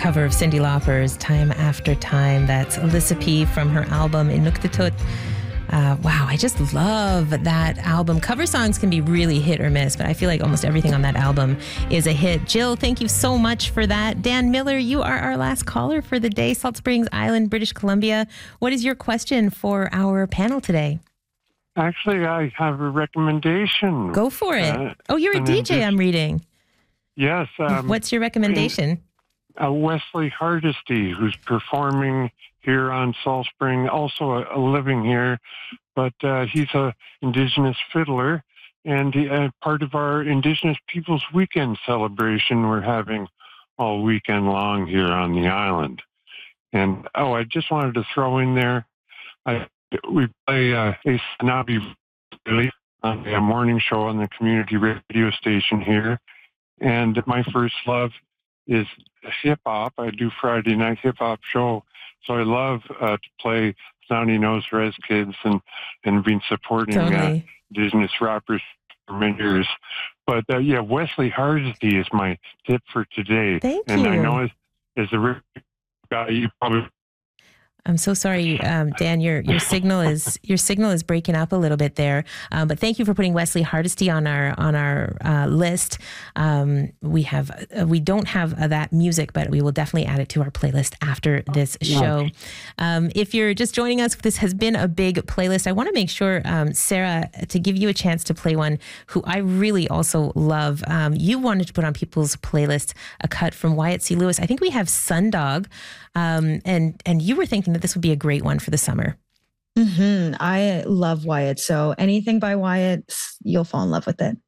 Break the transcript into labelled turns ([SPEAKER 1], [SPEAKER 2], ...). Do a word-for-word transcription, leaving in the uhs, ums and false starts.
[SPEAKER 1] cover of Cyndi Lauper's Time After Time. That's Alyssa P. from her album Inuktitut. Uh, wow, I just love that album. Cover songs can be really hit or miss, but I feel like almost everything on that album is a hit. Jill, thank you so much for that. Dan Miller, you are our last caller for the day. Salt Springs Island, British Columbia. What is your question for our panel today?
[SPEAKER 2] Actually, I have a recommendation.
[SPEAKER 1] Go for it. Uh, oh, you're a D J, I'm reading.
[SPEAKER 2] Yes. Um,
[SPEAKER 1] What's your recommendation?
[SPEAKER 2] Uh, Wesley Hardesty, who's performing here on Salt Spring, also a, a living here, but uh, he's a Indigenous fiddler, and he, uh, part of our Indigenous Peoples Weekend celebration we're having all weekend long here on the island. And, oh, I just wanted to throw in there, I, we play uh, a Sanabi on the morning show on the community radio station here, and my first love is hip hop. I do Friday night hip hop show, so I love uh, to play Soundy Nose Res Kids and and been supporting
[SPEAKER 1] totally.
[SPEAKER 2] uh, Indigenous rappers for many years. But uh, yeah, Wesley Hardesty is my tip for today.
[SPEAKER 1] Thank
[SPEAKER 2] and
[SPEAKER 1] you.
[SPEAKER 2] I know as, as a guy, you probably.
[SPEAKER 1] I'm so sorry, um, Dan. Your your signal is your signal is breaking up a little bit there. Um, but thank you for putting Wesley Hardesty on our on our uh, list. Um, we have uh, we don't have uh, that music, but we will definitely add it to our playlist after this show. Um, if you're just joining us, this has been a big playlist. I want to make sure, um, Sarah, to give you a chance to play one who I really also love. Um, you wanted to put on people's playlist a cut from Wyatt C. Lewis. I think we have Sundog, um, and and you were thinking that this would be a great one for the summer.
[SPEAKER 3] Mm-hmm. I love Wyatt. So anything by Wyatt, you'll fall in love with it.